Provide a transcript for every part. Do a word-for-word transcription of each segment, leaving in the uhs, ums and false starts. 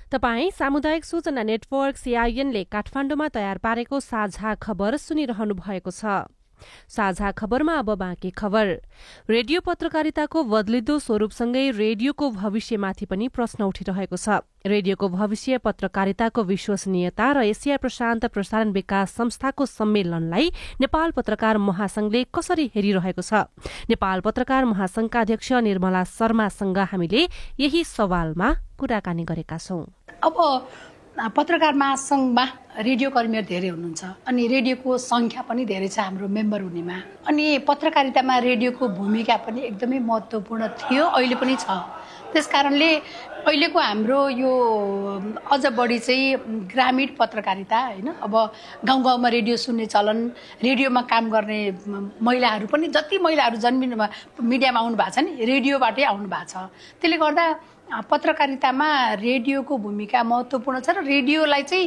तपाईँ सामुदायिक सूचना नेटवर्क सीआईएनले काठमाडौँमा तयार पारेको साझा खबर सुनिरहनु भएको छ। साझा खबरमा अब बाँकी खबर। रेडियो पत्रकारिताको बदलिदो स्वरूपसँगै रेडियोको भविष्यमाथि पनि प्रश्न उठिरहेको छ। रेडियोको भविष्य पत्रकारिताको विश्वसनीयता र एसिया प्रशान्त प्रसारण विकास संस्थाको सम्मेलनलाई नेपाल पत्रकार महासंघले कसरी हेरिरहेको छ? नेपाल पत्रकार महासंघका अध्यक्ष निर्मला शर्मासँग हामीले यही सवालमा कुराकानी गरेका छौं। अब पत्रकार महासंघमा रेडियो कर्मीहरू धेरै हुनुहुन्छ अनि रेडियोको संख्या पनि धेरै छ हाम्रो मेम्बर हुनेमा। अनि पत्रकारितामा रेडियोको भूमिका पनि एकदमै महत्त्वपूर्ण थियो, अहिले पनि छ। त्यसकारणले अहिलेको हाम्रो यो अझ बढी चाहिँ ग्रामीण पत्रकारिता हैन, अब गाउँ गाउँमा रेडियो सुन्ने चलन, रेडियोमा काम गर्ने महिलाहरू पनि जति महिलाहरू जन्मिनु मिडियामा आउनु भएको छ नि रेडियोबाटै आउनु भएको छ। त्यसले गर्दा पत्रकारितामा रेडियोको भूमिका महत्त्वपूर्ण छ र रेडियोलाई चाहिँ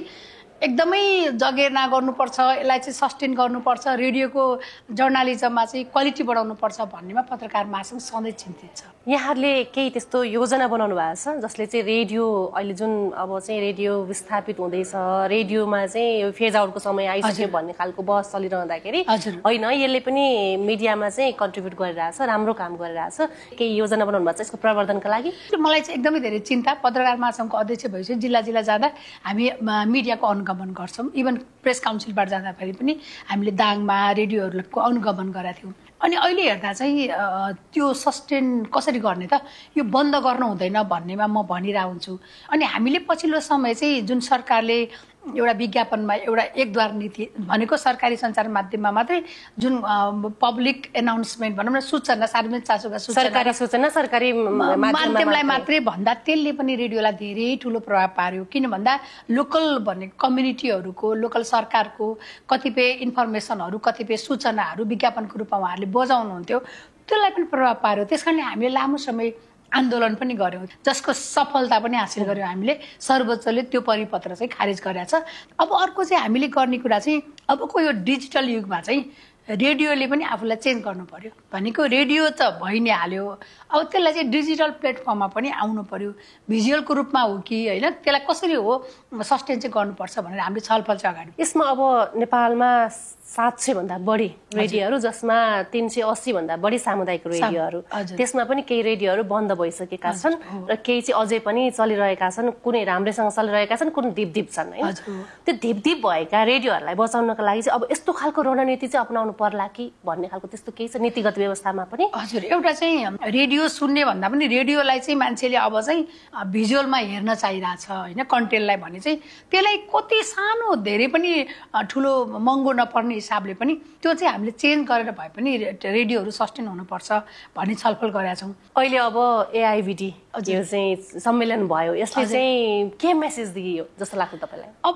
एकदमै जगेर्ना गर्नुपर्छ, यसलाई चाहिँ सस्टेन गर्नुपर्छ, रेडियोको जर्नलिजममा चाहिँ क्वालिटी बढाउनुपर्छ भन्नेमा पत्रकार महासंघ सधैँ चिन्तित छ। यहाँहरूले केही त्यस्तो योजना बनाउनु भएको छ जसले चाहिँ रेडियो अहिले जुन अब चाहिँ रेडियो विस्थापित हुँदैछ, रेडियोमा चाहिँ फेज आउटको समय आइसक्यो भन्ने खालको बहस चलिरहँदाखेरि होइन यसले पनि मिडियामा चाहिँ कन्ट्रिब्युट गरिरहेछ, राम्रो काम गरिरहेछ, केही योजना बनाउनु भएको छ यसको प्रवर्धनका लागि? मलाई चाहिँ एकदमै धेरै चिन्ता। पत्रकार महासंघको अध्यक्ष भएपछि जिल्ला जिल्ला जाँदा हामी मिडियाको अनुगमन गर्छौँ। इभन प्रेस काउन्सिलबाट जाँदाखेरि पनि हामीले दाङमा रेडियोहरूको अनुगमन गरेका थियौँ। अनि अहिले हेर्दा चाहिँ त्यो सस्टेन कसरी गर्ने त, यो बन्द गर्नु हुँदैन भन्नेमा म भनिरहेको हुन्छु। अनि हामीले पछिल्लो समय चाहिँ जुन सरकारले एउटा विज्ञापनमा एउटा एकद्वार नीति भनेको सरकारी सञ्चार माध्यममा मात्रै जुन पब्लिक एनाउन्समेन्ट भनौँ न, सूचना सार्वजनिक चासोका सूचना सरकारी सूचना सरकारी माध्यमलाई मात्रै भन्दा त्यसले पनि रेडियोलाई धेरै ठुलो प्रभाव पार्यो। किन भन्दा लोकल भन्ने कम्युनिटीहरूको, लोकल सरकारको कतिपय इन्फर्मेसनहरू, कतिपय सूचनाहरू विज्ञापनको रूपमा उहाँहरूले बजाउनुहुन्थ्यो, त्यसलाई पनि प्रभाव पार्यो। त्यस कारणले हामीले लामो समय आन्दोलन पनि गर्यौँ, जसको सफलता पनि हासिल गर्यौँ हामीले। सर्वोच्चले त्यो परिपत्र चाहिँ खारेज गरेको छ। अब अर्को चाहिँ हामीले गर्ने कुरा चाहिँ अबको यो डिजिटल युगमा चाहिँ रेडियोले पनि आफूलाई चेन्ज गर्नु पर्यो। भनेको रेडियो त भइ नै हाल्यो, अब त्यसलाई चाहिँ डिजिटल प्लेटफर्ममा पनि आउनु पर्यो, भिजुअलको रूपमा हो कि होइन, त्यसलाई कसरी हो सस्टेन चाहिँ गर्नुपर्छ भनेर हामीले छलफल चाहिँ अगाडि। यसमा अब नेपालमा सात सय भन्दा बढी रेडियोहरू, जसमा तीन सय अस्सी भन्दा बढी सामुदायिक रेडियोहरू, त्यसमा पनि केही रेडियोहरू बन्द भइसकेका छन् र केही चाहिँ अझै पनि चलिरहेका छन्, कुनै राम्रैसँग चलिरहेका छन्, कुनै धिपधिप छन् होइन। त्यो धिपधिप भएका रेडियोहरूलाई बचाउनको लागि चाहिँ अब यस्तो खालको रणनीति चाहिँ अपनाउनु पर्ला कि भन्ने खालको त्यस्तो केही छ नीतिगत व्यवस्थामा पनि? हजुर, एउटा चाहिँ रेडियो सुन्ने भन्दा पनि रेडियोलाई चाहिँ मान्छेले अब चाहिँ भिजुअलमा हेर्न चाहिरहेछ होइन, कन्टेन्टलाई भने चाहिँ त्यसलाई कति सानो धेरै पनि ठुलो महँगो नपर्ने हिसाबले पनि त्यो चाहिँ हामीले चेन्ज गरेर भए पनि रेडियोहरू सस्टेन हुनुपर्छ भन्ने छलफल गरेका छौँ। अहिले अब एआइबिडी यो चाहिँ सम्मेलन भयो, यसले चाहिँ के मेसेज दियो जस्तो लाग्छ तपाईँलाई? अब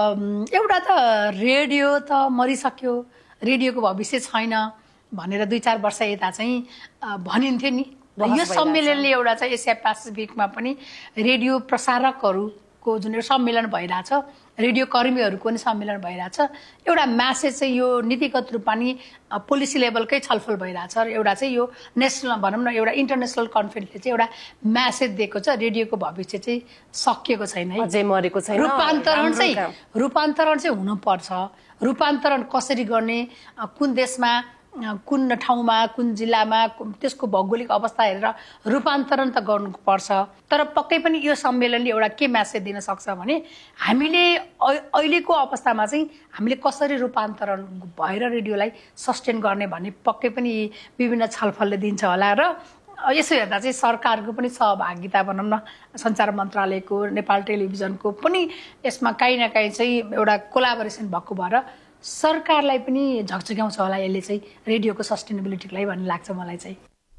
एउटा त रेडियो त मरिसक्यो, रेडियोको भविष्य छैन भनेर दुई चार वर्ष यता चाहिँ भनिन्थ्यो नि। यो सम्मेलनले एउटा चाहिँ एसिया पेसिफिकमा पनि रेडियो प्रसारकहरूको जुन एउटा सम्मेलन भइरहेछ, रेडियो कर्मीहरूको पनि सम्मेलन भइरहेछ, एउटा म्यासेज चाहिँ यो नीतिगत रूपमा नि पोलिसी लेभलकै छलफल भइरहेछ र एउटा चाहिँ यो नेसनल भनौँ न एउटा इन्टरनेसनल कन्फरेन्सले चाहिँ एउटा म्यासेज दिएको छ, रेडियोको भविष्य चाहिँ सकिएको छैन है, अझै मरेको छैन। रूपान्तरण चाहिँ रूपान्तरण चाहिँ हुनुपर्छ। रूपान्तरण कसरी गर्ने, कुन देशमा, कुन ठाउँमा, कुन जिल्लामा, त्यसको भौगोलिक अवस्था हेरेर रूपान्तरण त गर्नुपर्छ। तर पक्कै पनि यो सम्मेलनले एउटा के म्यासेज दिन सक्छ भने हामीले अहिलेको अवस्थामा चाहिँ हामीले कसरी रूपान्तरण भएर रेडियोलाई सस्टेन गर्ने भन्ने पक्कै पनि विभिन्न छलफलले दिन्छ होला। र यसो हेर्दा चाहिँ सरकारको पनि सहभागिता भनौँ न, सञ्चार मन्त्रालयको, नेपाल टेलिभिजनको पनि यसमा काहीँ न काहीँ चाहिँ एउटा कोलाबोरेसन भएको भएर सरकारलाई पनि झकझक्याउँछ होला यसले चाहिँ रेडियोको सस्टेनेबिलिटीलाई भन्ने लाग्छ मलाई चाहिँ।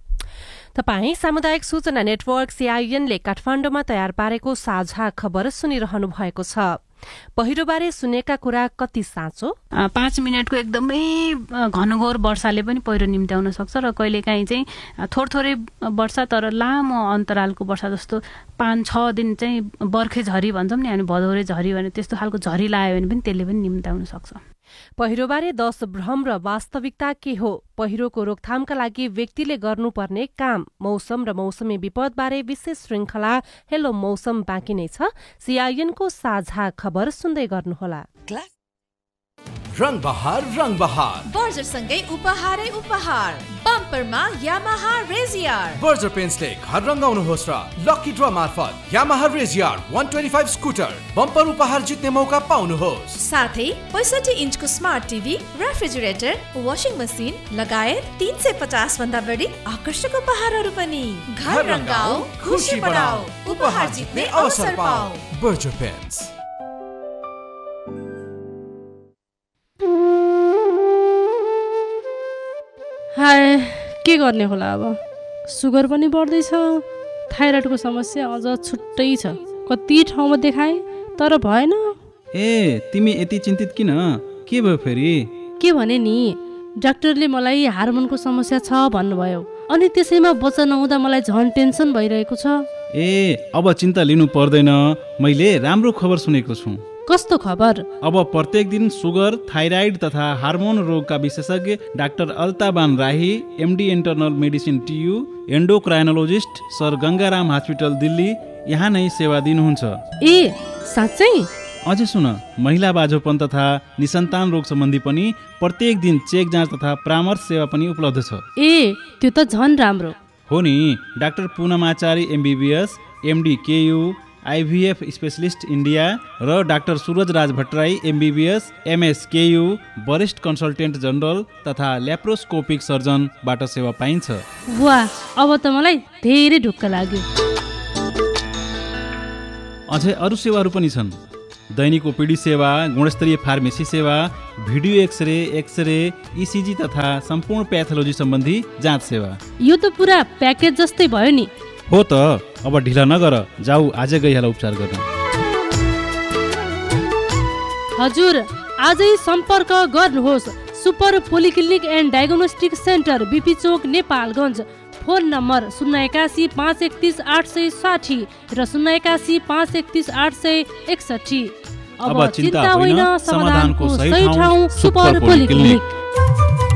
तपाईँ सामुदायिक सूचना नेटवर्क सीआईएनले काठमाडौँमा तयार पारेको साझा खबर सुनिरहनु भएको छ। पहिरोबारे सुनेका कुरा कति साँचो? पाँच मिनटको एकदमै घनघोर वर्षाले पनि पहिरो निम्त्याउन सक्छ र कहिलेकाहीँ चाहिँ थोर थोरै वर्षा तर लामो अन्तरालको वर्षा, जस्तो पाँच छ दिन चाहिँ बर्खे झरी भन्छौँ नि हामी, भदौरे झरी भने त्यस्तो खालको झरी लाग्यो भने पनि त्यसले पनि निम्त्याउन सक्छ। पहिरोबारे दश भ्रम र वास्तविकता के हो, पहिरोको रोकथामका लागि व्यक्तिले गर्नुपर्ने काम, मौसम र मौसमी विपदबारे विशेष श्रृङ्खला हेलो मौसम बाँकी नै छ। सीआईएनको साझा खबर सुन्दै गर्नुहोला। रङ बहार रङ बहार बर्जर सँगै उपहारै उपहार बम्परमा यामाहा रेजियर। बर्जर पेन्ट्सले घर रङ्गाउनुहोस् र लकी ड्र मार्फत यामाहा रेजियर एक सय पच्चीस स्कुटर बम्पर उपहार जित्ने मौका पाउनुहोस्। साथै पैँसठी इन्चको smart TV, refrigerator, washing machine लगायत तीन सय पचास भन्दा बढी आकर्षक उपहारहरू पनि। घर रङ्गाऊ, खुसी बढाऊ, उपहार जित्ने अवसर पाऊ। Berger paints. हाय, के गर्ने होला अब? सुगर पनि बढ्दैछ, थाइरोइडको समस्या अझ छुट्टै छ। कति ठाउँमा देखाएँ तर भएन। ए, तिमी यति चिन्तित किन? के भयो फेरि? के भने नि, डाक्टरले मलाई हार्मोनको समस्या छ भन्नुभयो, अनि त्यसैमा बच्चा नहुँदा मलाई झन् टेन्सन भइरहेको छ। ए, अब चिन्ता लिनु पर्दैन, मैले राम्रो खबर सुनेको छु। कस्तो खबर? अब प्रत्येक दिन सुगर, थाइराइड तथा हार्मोन रोगका विशेषज्ञ डाक्टर अल्ताबान राही, MD internal medicine TU, एन्डोक्राइनोलोजिस्ट sir Gangaram hospital Delhi यहाँ नै सेवा दिनुहुन्छ। ए, साँच्चै? अझै सुन, महिला बाझोपन तथा निसन्तान रोग सम्बन्धी पनि प्रत्येक दिन चेक जाँच तथा परामर्श सेवा पनि उपलब्ध छ। ए, त्यो त झन् राम्रो हो नि। Doctor पूनमाचारी MBBS, MD KU, IVF specialist India र डाक्टर सूरज राज भट्टराई एमबीबीएस, एमएस केयु, वरिष्ठ कन्सल्टेन्ट जनरल तथा ल्याप्रोस्कोपिक सर्जनबाट सेवा पाइन्छ। वाह, अब त मलाई धेरै ढुक्क लाग्यो। अझै अरू सेवाहरू पनि छन्। दैनिक ओपीडी सेवा, गुणस्तरीय फार्मेसी सेवा, भिडियो एक्सरे, एक्सरे, इसिजी तथा सम्पूर्ण प्याथोलोजी सम्बन्धी जाँच सेवा। यो त पुरा प्याकेज जस्तै भयो नि। हो त, अब ढिला नगर, जाऊ आजै गइहाल उपचार गर्न। हजुर, आजै सम्पर्क गर्नुहोस् super polyclinic and diagnostic centre, BP Chowk, Nepalgunj. Phone number शून्य एकासी पाँच एकतिस आठ सय साठी र शून्य एकासी पाँच एकतिस आठ सय एकसठी। अब चिन्ता होइन, समाधानको सही ठाउँ सुपर पोलिक्लिनिक।